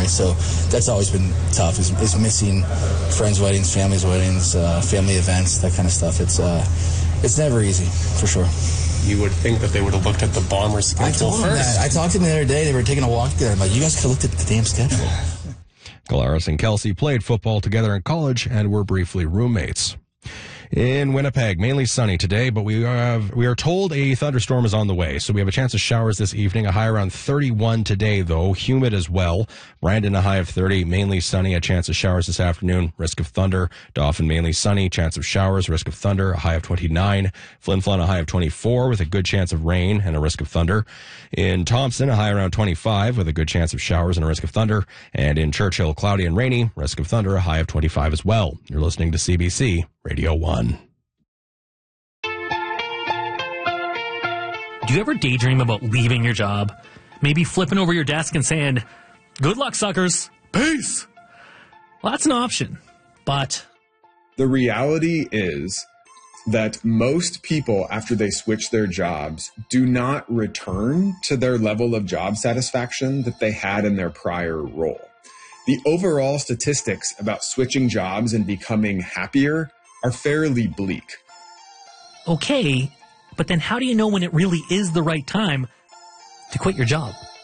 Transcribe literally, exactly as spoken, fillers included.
So that's always been tough, is, is missing friends' weddings, families' weddings, uh, family events, that kind of stuff. It's uh, it's never easy, for sure. You would think that they would have looked at the Bombers' schedule I told first. them that. I talked to them the other day. They were taking a walk there. I'm like, you guys could have looked at the damn schedule. Collaros and Kelsey played football together in college and were briefly roommates. In Winnipeg, mainly sunny today, but we have, we are told a thunderstorm is on the way. So we have a chance of showers this evening, a high around thirty-one today, though, humid as well. Brandon, a high of thirty, mainly sunny, a chance of showers this afternoon, risk of thunder. Dauphin, mainly sunny, chance of showers, risk of thunder, a high of twenty-nine. Flin Flon, a high of twenty-four with a good chance of rain and a risk of thunder. In Thompson, a high around twenty-five with a good chance of showers and a risk of thunder. And in Churchill, cloudy and rainy, risk of thunder, a high of twenty-five as well. You're listening to C B C Radio one. Do you ever daydream about leaving your job? Maybe flipping over your desk and saying, "Good luck, suckers. Peace." Well, that's an option. But the reality is that most people, after they switch their jobs, do not return to their level of job satisfaction that they had in their prior role. The overall statistics about switching jobs and becoming happier are fairly bleak. okay, but then how do you know when it really is the right time to quit your job?